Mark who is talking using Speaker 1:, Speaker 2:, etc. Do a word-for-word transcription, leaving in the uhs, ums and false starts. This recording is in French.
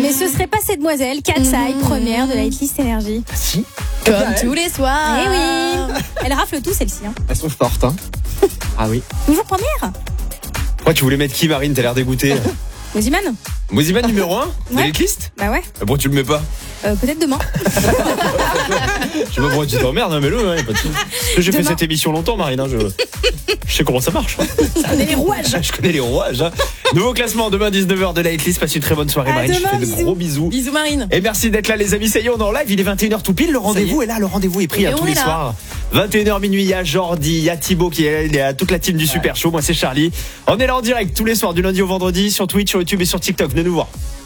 Speaker 1: Mais ce serait pas cette demoiselle, Katsai, mmh. première de la hitlist Énergie.
Speaker 2: Ah si.
Speaker 3: Comme
Speaker 2: ouais.
Speaker 3: tous les soirs.
Speaker 1: Eh oui. Elle rafle tout celle-ci. Hein.
Speaker 2: Elles sont fortes. Hein. Ah oui.
Speaker 1: Toujours première.
Speaker 2: Pourquoi tu voulais mettre qui, Marine? T'as l'air dégoûtée.
Speaker 1: Moziman.
Speaker 2: Moziman numéro un de
Speaker 1: ouais.
Speaker 2: l'hitlist?
Speaker 1: Bah ouais.
Speaker 2: Bon, tu le mets pas?
Speaker 1: Euh, peut-être demain.
Speaker 2: Je sais pas pourquoi tu t'emmerdes, hein, mets-le. Hein, pas de... J'ai fait cette émission longtemps, Marine. Hein, je... je sais comment ça marche.
Speaker 1: Je connais les rouages.
Speaker 2: Je connais les rouages. Hein. Nouveau classement, demain dix-neuf heures de la hitlist. Passe une très bonne soirée,
Speaker 1: à
Speaker 2: Marine.
Speaker 1: Demain,
Speaker 2: je te fais de gros bisous.
Speaker 3: Bisous, Marine.
Speaker 2: Et merci d'être là, les amis. Ça y est, on est en live. Il est vingt et une heures tout pile. Le rendez-vous est. est là. Le rendez-vous est pris
Speaker 3: et
Speaker 2: à tous les là. soirs. vingt et une heures minuit. Il y a Jordi, il y a Thibaut qui est là. Il y a toute la team du Super Show. Moi, c'est Charlie. On est là en direct tous les soirs, du lundi au vendredi, sur Twitch, sur YouTube et sur TikTok. Venez nous voir.